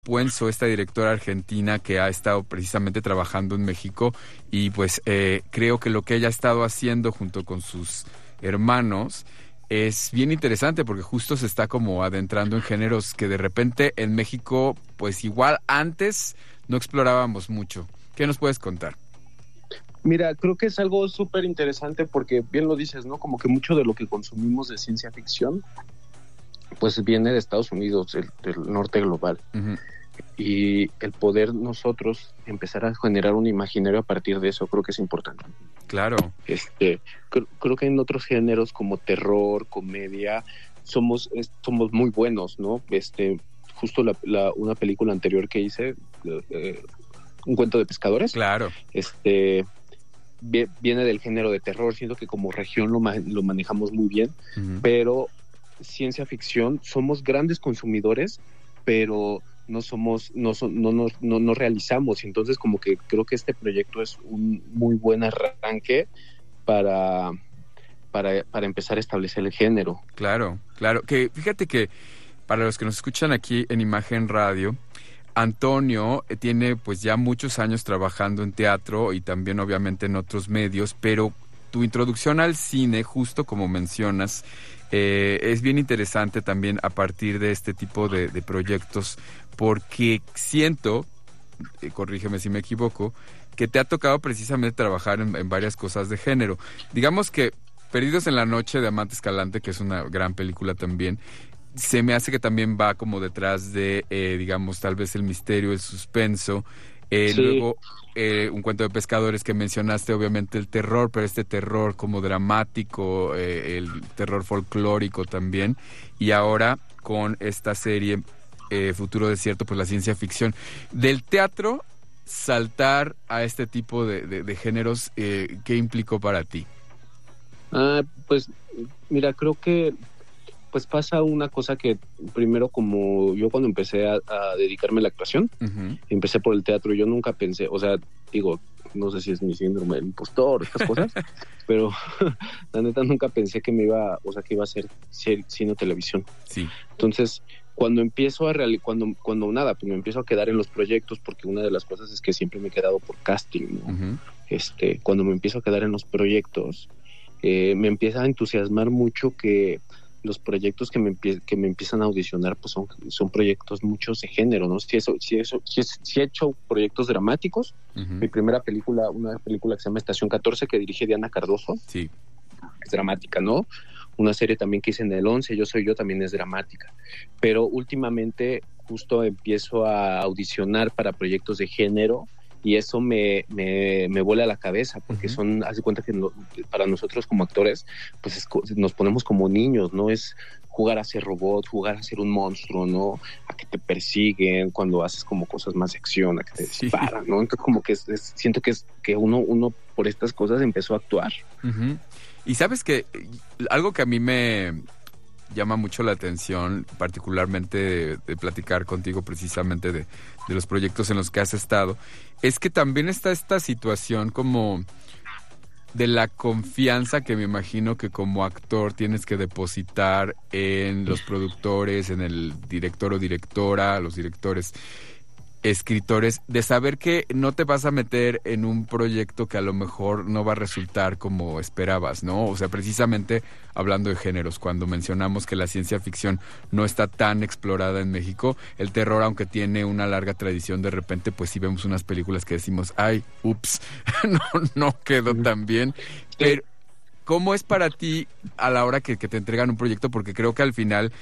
Puenzo, esta directora argentina que ha estado precisamente trabajando en México y pues creo que lo que ella ha estado haciendo junto con sus hermanos es bien interesante porque justo se está como adentrando en géneros que de repente en México pues igual antes no explorábamos mucho. ¿Qué nos puedes contar? Mira, creo que es algo súper interesante porque bien lo dices, ¿no? Como que mucho de lo que consumimos de ciencia ficción pues viene de Estados Unidos, del norte global. Uh-huh. Y el poder nosotros empezar a generar un imaginario a partir de eso creo que es importante. Claro. Creo que en otros géneros como terror, comedia, somos muy buenos, ¿no? Justo una película anterior que hice, Un cuento de pescadores. Claro. Viene del género de terror. Siento que como región lo manejamos muy bien, uh-huh. Pero ciencia ficción, somos grandes consumidores, pero no realizamos. Entonces como que creo que este proyecto es un muy buen arranque para empezar a establecer el género. Claro. Que fíjate que para los que nos escuchan aquí en Imagen Radio, Antonio tiene pues ya muchos años trabajando en teatro y también obviamente en otros medios, pero tu introducción al cine, justo como mencionas, es bien interesante también a partir de este tipo de proyectos, porque siento, corrígeme si me equivoco, que te ha tocado precisamente trabajar en varias cosas de género. Digamos que Perdidos en la noche de Amante Escalante, que es una gran película también, se me hace que también va como detrás de, digamos, tal vez el misterio, el suspenso. Sí. Luego, Un cuento de pescadores que mencionaste, obviamente el terror, pero este terror como dramático, el terror folclórico también. Y ahora con esta serie, Futuro Desierto, pues la ciencia ficción. Del teatro, saltar a este tipo de géneros, ¿qué implicó para ti? Pues mira, creo que pues pasa una cosa que primero, como yo cuando empecé a dedicarme a la actuación, uh-huh. Empecé por el teatro. Yo nunca pensé, o sea, digo, no sé si es mi síndrome del impostor, estas cosas, pero la neta nunca pensé que iba a ser cine o televisión. Sí. Entonces, cuando empiezo cuando nada, pues me empiezo a quedar en los proyectos, porque una de las cosas es que siempre me he quedado por casting, ¿no? Uh-huh. Cuando me empiezo a quedar en los proyectos, me empieza a entusiasmar mucho que los proyectos que me empiezan a audicionar pues son proyectos muchos de género, ¿no? Sí he hecho proyectos dramáticos. Uh-huh. Mi primera película, una película que se llama Estación 14, que dirige Diana Cardoso. Sí. Es dramática, ¿no? Una serie también que hice en el 11, Yo soy yo, también es dramática. Pero últimamente justo empiezo a audicionar para proyectos de género, y eso me vuela la cabeza, porque uh-huh. Haz de cuenta que para nosotros como actores, pues nos ponemos como niños, ¿no? Es jugar a ser robot, jugar a ser un monstruo, ¿no? A que te persiguen cuando haces como cosas más de acción, a que te disparan, ¿no? Entonces como que siento que uno por estas cosas empezó a actuar. Uh-huh. Y sabes que algo que a mí me llama mucho la atención, particularmente de platicar contigo precisamente de los proyectos en los que has estado, es que también está esta situación como de la confianza que me imagino que como actor tienes que depositar en los productores, en el director o directora, los directores, escritores, de saber que no te vas a meter en un proyecto que a lo mejor no va a resultar como esperabas, ¿no? O sea, precisamente hablando de géneros, cuando mencionamos que la ciencia ficción no está tan explorada en México, el terror, aunque tiene una larga tradición, de repente pues sí vemos unas películas que decimos, ay, ups, no quedó tan bien. Pero ¿cómo es para ti a la hora que te entregan un proyecto? Porque creo que al final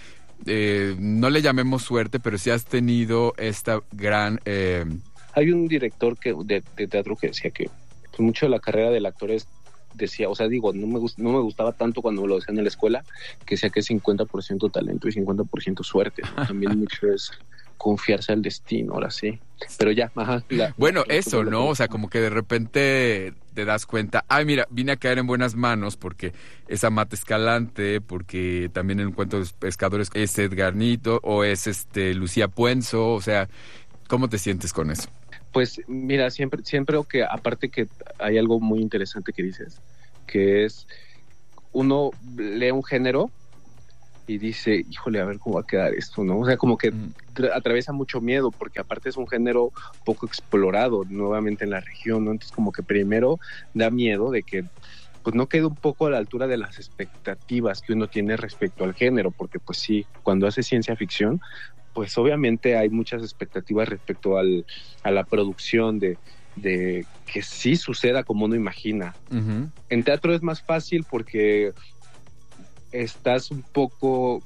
no le llamemos suerte, pero sí has tenido esta gran... Hay un director de teatro que decía que pues, mucho de la carrera del actor decía, o sea, digo, no me gustaba tanto cuando me lo decían en la escuela, que decía que es 50% talento y 50% suerte, ¿no? También mucho es confiarse al destino, ahora sí. Pero ya, ajá. Bueno, eso, ¿no? O sea, como que de repente te das cuenta, ay, mira, vine a caer en buenas manos porque es Amate Escalante, porque también en Un cuento de pescadores es Edgar Nito, o es Lucía Puenzo, o sea, ¿cómo te sientes con eso? Pues mira, siempre que aparte que hay algo muy interesante que dices, que es uno lee un género, y dice, híjole, a ver cómo va a quedar esto, ¿no? O sea, como que atraviesa mucho miedo, porque aparte es un género poco explorado nuevamente en la región, ¿no? Entonces como que primero da miedo de que pues no quede un poco a la altura de las expectativas que uno tiene respecto al género, porque pues sí, cuando hace ciencia ficción, pues obviamente hay muchas expectativas respecto a la producción de que sí suceda como uno imagina. Uh-huh. En teatro es más fácil porque estás un poco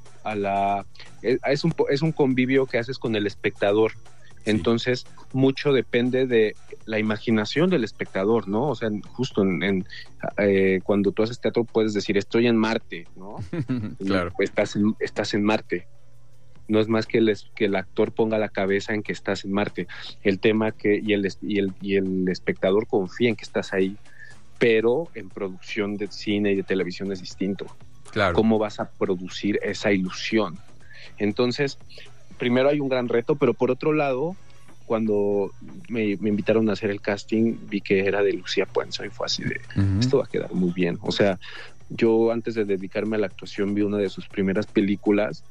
es un convivio que haces con el espectador. Sí. Entonces, mucho depende de la imaginación del espectador, ¿no? O sea, justo cuando tú haces teatro puedes decir, estoy en Marte, ¿no? Claro. Estás en Marte. No es más que el actor ponga la cabeza en que estás en Marte. El tema y el espectador confía en que estás ahí, pero en producción de cine y de televisión es distinto. Claro. ¿Cómo vas a producir esa ilusión? Entonces, primero hay un gran reto, pero por otro lado, cuando me invitaron a hacer el casting, vi que era de Lucía Puenzo y fue así de, esto va a quedar muy bien. O sea, yo antes de dedicarme a la actuación vi una de sus primeras películas,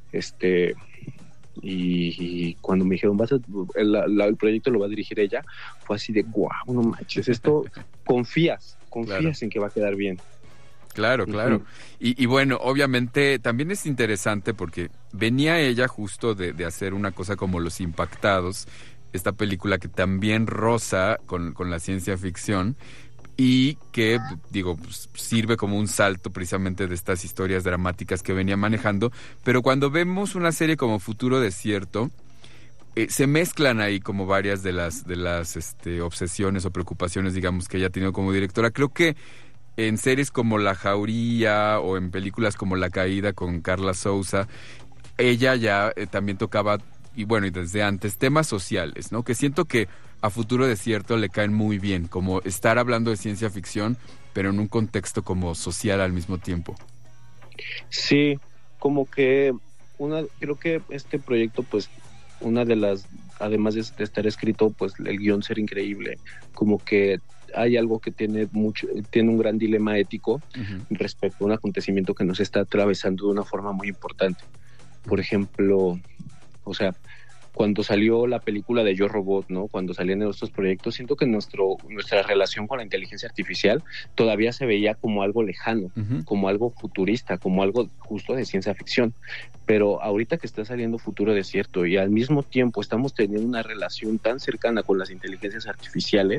y cuando me dijeron, el proyecto lo va a dirigir ella, fue así de, guau, no manches, esto confías claro. En que va a quedar bien. Claro, claro. Y bueno, obviamente también es interesante porque venía ella justo de hacer una cosa como Los Impactados, esta película que también roza con la ciencia ficción y que, digo, pues, sirve como un salto precisamente de estas historias dramáticas que venía manejando. Pero cuando vemos una serie como Futuro Desierto, se mezclan ahí como varias de las obsesiones o preocupaciones, digamos, que ella ha tenido como directora. Creo que en series como La Jauría o en películas como La Caída con Carla Souza, ella ya también tocaba, y bueno, y desde antes, temas sociales, ¿no? Que siento que a Futuro Desierto le caen muy bien, como estar hablando de ciencia ficción, pero en un contexto como social al mismo tiempo. Sí, como que creo que este proyecto, pues, una de las, además de estar escrito, pues el guión ser increíble, como que hay algo que tiene un gran dilema ético respecto a un acontecimiento que nos está atravesando de una forma muy importante. Por ejemplo, o sea, cuando salió la película de Yo Robot, ¿no? Cuando salían estos proyectos, siento que nuestra relación con la inteligencia artificial todavía se veía como algo lejano, como algo futurista, como algo justo de ciencia ficción. Pero ahorita que está saliendo Futuro Desierto y al mismo tiempo estamos teniendo una relación tan cercana con las inteligencias artificiales,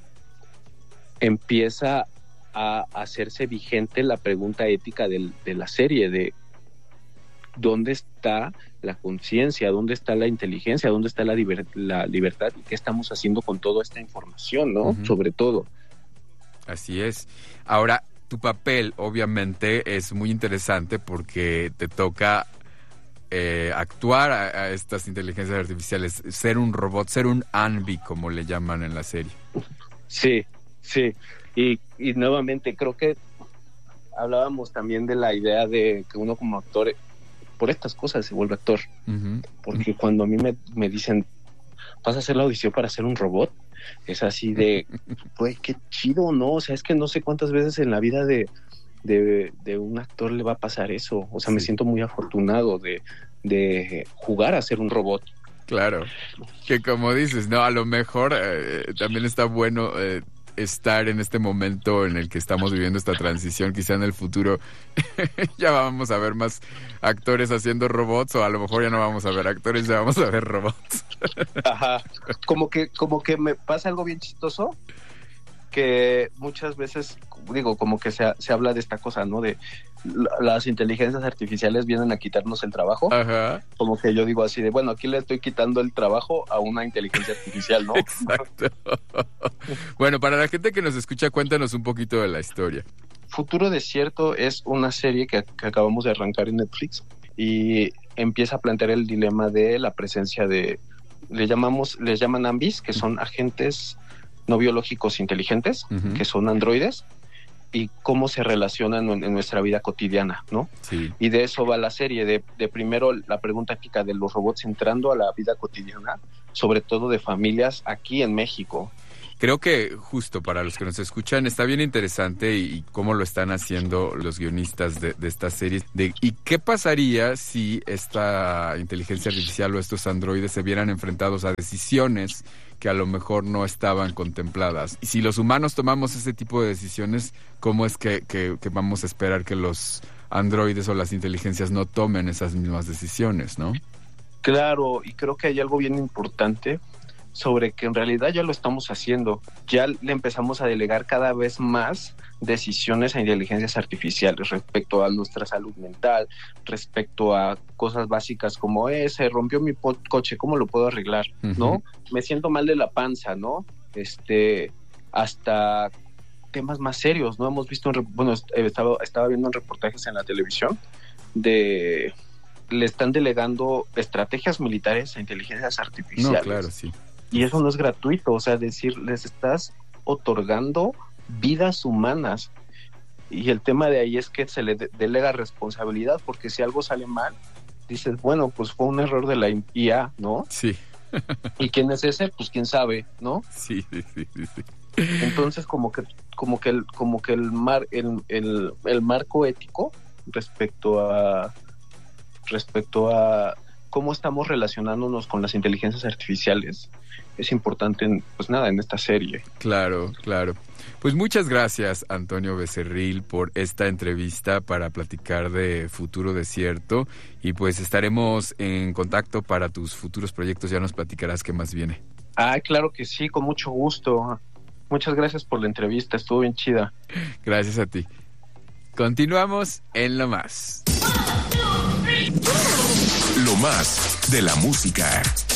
empieza a hacerse vigente la pregunta ética de la serie de ¿dónde está la conciencia? ¿Dónde está la inteligencia? ¿Dónde está la libertad? ¿Y qué estamos haciendo con toda esta información, no? Sobre todo. Así es. Ahora, tu papel obviamente es muy interesante porque te toca actuar a estas inteligencias artificiales, ser un robot, ser un ANBI, como le llaman en la serie. Sí. Y nuevamente creo que hablábamos también de la idea de que uno como actor, por estas cosas se vuelve actor. Porque cuando a mí me dicen, ¿vas a hacer la audición para ser un robot? Es así de, pues qué chido, ¿no? O sea, es que no sé cuántas veces en la vida de un actor le va a pasar eso. O sea, me siento muy afortunado de jugar a ser un robot. Claro, que como dices, no, a lo mejor también está bueno estar en este momento en el que estamos viviendo esta transición. Quizá en el futuro ya vamos a ver más actores haciendo robots, o a lo mejor ya no vamos a ver actores, ya vamos a ver robots. Ajá, como que me pasa algo bien chistoso, que muchas veces, digo, como que se habla de esta cosa, ¿no? De las inteligencias artificiales vienen a quitarnos el trabajo. Ajá. Como que yo digo así de, bueno, aquí le estoy quitando el trabajo a una inteligencia artificial, ¿no? Exacto. Bueno, para la gente que nos escucha, cuéntanos un poquito de la historia. Futuro Desierto es una serie que acabamos de arrancar en Netflix y empieza a plantear el dilema de la presencia de, les llaman ANBIs, que son agentes no biológicos inteligentes, que son androides, y cómo se relacionan en nuestra vida cotidiana, ¿no? Sí. Y de eso va la serie, de primero la pregunta ética de los robots entrando a la vida cotidiana, sobre todo de familias aquí en México. creo que justo para los que nos escuchan está bien interesante y cómo lo están haciendo los guionistas de esta serie. ¿Y qué pasaría si esta inteligencia artificial o estos androides se vieran enfrentados a decisiones que a lo mejor no estaban contempladas? Y si los humanos tomamos ese tipo de decisiones, ¿cómo es que vamos a esperar que los androides o las inteligencias no tomen esas mismas decisiones, ¿no? Claro, y creo que hay algo bien importante sobre que en realidad ya lo estamos haciendo. Ya le empezamos a delegar cada vez más decisiones a inteligencias artificiales respecto a nuestra salud mental, respecto a cosas básicas como se rompió mi coche, ¿cómo lo puedo arreglar? ¿No? Me siento mal de la panza, ¿no? Hasta temas más serios, ¿no? Hemos visto, estaba viendo reportajes en la televisión le están delegando estrategias militares a inteligencias artificiales. No, claro, sí. Y eso no es gratuito, o sea, les estás otorgando vidas humanas. Y el tema de ahí es que se le delega responsabilidad, porque si algo sale mal, dices, bueno, pues fue un error de la IA, ¿no? Sí. ¿Y quién es ese? Pues quién sabe, ¿no? Sí. Entonces, como que el marco ético respecto a cómo estamos relacionándonos con las inteligencias artificiales es importante en esta serie. Claro. Pues muchas gracias, Antonio Becerril, por esta entrevista para platicar de Futuro Desierto, y pues estaremos en contacto para tus futuros proyectos. Ya nos platicarás qué más viene. Claro que sí, con mucho gusto. Muchas gracias por la entrevista, estuvo bien chida. Gracias a ti. Continuamos en Lo Más. Lo más de la música.